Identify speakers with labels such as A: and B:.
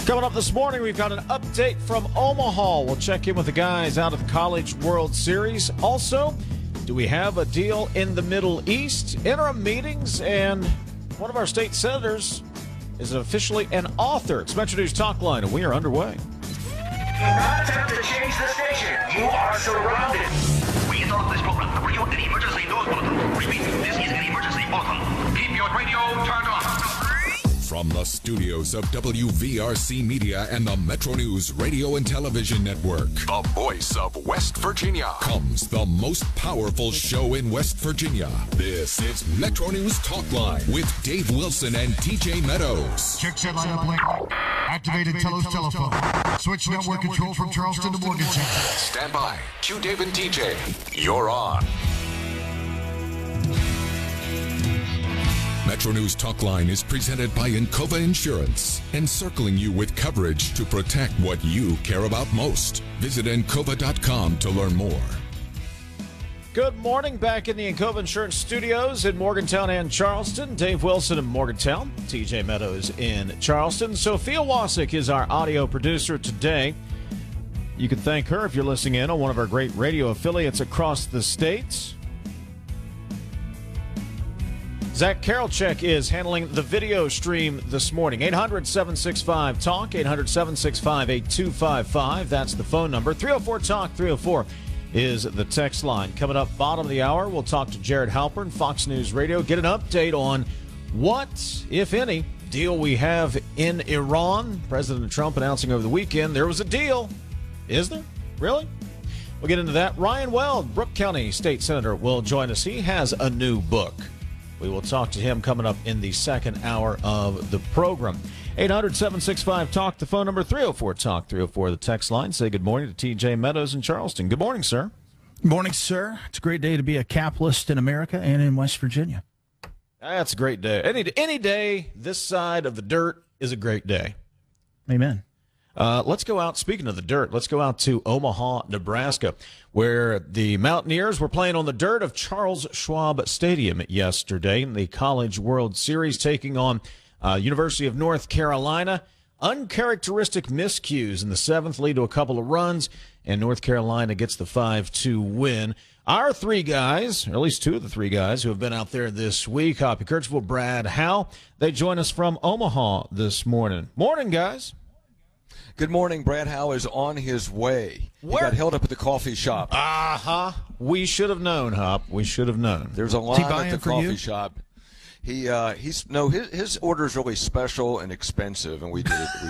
A: Coming up this morning, we've got an update from Omaha. We'll check in with the guys out of the College World Series. Also, do we have a deal in the Middle East? Interim meetings, and one of our state senators is officially an author. It's Metro News Talk Line, and we are underway.
B: Do not attempt to change the station. You are surrounded.
C: We interrupt this program to bring you an emergency news bulletin. Repeat, this is an emergency bulletin. Keep your radio turned on.
D: From the studios of WVRC Media and the Metro News Radio and Television Network, the voice of West Virginia, comes the most powerful show in West Virginia. This is Metro News Talk Line with Dave Wilson and TJ Meadows.
E: Check set lineup link. Activated Telos telephone. Switch network control from Charleston to Morgantown.
D: Stand by. Q Dave and TJ. You're on. Metro News Talk Line is presented by Encova Insurance, encircling you with coverage to protect what you care about most. Visit Encova.com to learn more.
A: Good morning, back in the Encova Insurance Studios in Morgantown and Charleston. Dave Wilson in Morgantown, TJ Meadows in Charleston. Sophia Wasik is our audio producer today. You can thank her if you're listening in on one of our great radio affiliates across the states. Zach Karolchek is handling the video stream this morning. 800-765-TALK, 800-765-8255. That's the phone number. 304-TALK, 304 is the text line. Coming up bottom of the hour, we'll talk to Jared Halpern, Fox News Radio, get an update on what, if any, deal we have in Iran. President Trump announcing over the weekend there was a deal. Is there? Really? We'll get into that. Ryan Weld, Brooke County State Senator, will join us. He has a new book. We will talk to him coming up in the second hour of the program. 800-765-TALK, the phone number. 304-TALK, 304, the text line. Say good morning to T.J. Meadows in Charleston. Good morning, sir.
F: Good morning, sir. It's a great day to be a capitalist in America and in West Virginia.
A: That's a great day. Any day this side of the dirt is a great day.
F: Amen.
A: Let's go out, speaking of the dirt, let's go out to Omaha, Nebraska, where the Mountaineers were playing on the dirt of Charles Schwab Stadium yesterday in the College World Series, taking on University of North Carolina. Uncharacteristic miscues in the seventh lead to a couple of runs, and North Carolina gets the 5-2 win. Our three guys, or at least two of the three guys who have been out there this week, Hoppy Kercheval, Brad Howe, they join us from Omaha this morning. Morning, guys.
G: Good morning. Brad Howe is on his way. He got held up at the coffee shop.
A: We should have known, Hop. We should have known.
G: There's a line at the coffee shop. His order is really special and expensive, and we did it.